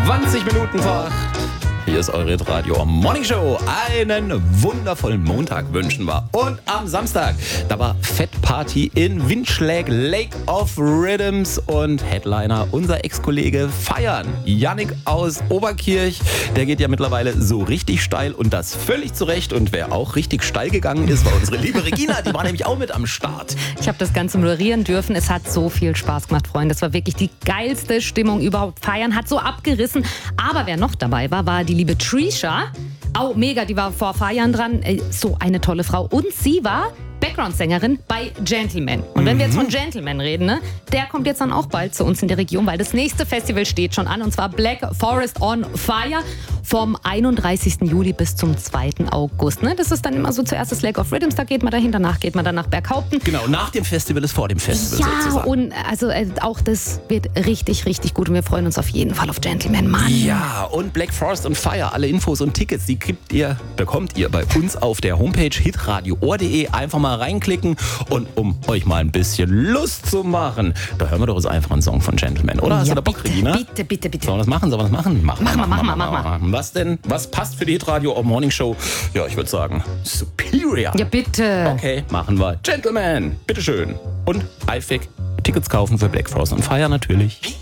20 Minuten vor 8. Hier ist eure Radio Morning Show. Einen wundervollen Montag wünschen wir. Und am Samstag, da war Fettparty in Windschläg, Lake of Rhythms und Headliner unser Ex-Kollege Feiern. Yannick aus Oberkirch, der geht ja mittlerweile so richtig steil und das völlig zu Recht. Und wer auch richtig steil gegangen ist, war unsere liebe Regina, die war nämlich auch mit am Start. Ich habe das Ganze moderieren dürfen. Es hat so viel Spaß gemacht, Freunde. Das war wirklich die geilste Stimmung überhaupt. Feiern hat so abgerissen. Aber wer noch dabei war, war die liebe Trisha. Oh, mega, die war vor Feiern dran. So eine tolle Frau. Und sie war Background-Sängerin bei Gentleman. Und wenn wir jetzt von Gentleman reden, ne, der kommt jetzt dann auch bald zu uns in der Region, weil das nächste Festival steht schon an, und zwar Black Forest on Fire vom 31. Juli bis zum 2. August. Ne? Das ist dann immer so zuerst das Lake of Rhythms, da geht man dahin, danach geht man dann nach Berghaupten. Genau, nach dem Festival ist vor dem Festival sozusagen. Ja, und also auch das wird richtig, richtig gut und wir freuen uns auf jeden Fall auf Gentleman, Mann. Ja, und Black Forest on Fire, alle Infos und Tickets, die bekommt ihr bei uns auf der Homepage hitradioohr.de. Einfach mal reinklicken und um euch mal ein bisschen Lust zu machen, da hören wir doch jetzt einfach einen Song von Gentleman, oder? Hast du da Bock, Regina? Bitte. Sollen wir das machen? Mach mal. Was denn? Was passt für die Hitradio Morning Show? Ja, ich würde sagen, Superior. Ja, bitte. Okay, machen wir. Gentleman, bitteschön. Und eifig Tickets kaufen für Black Forest on Fire natürlich.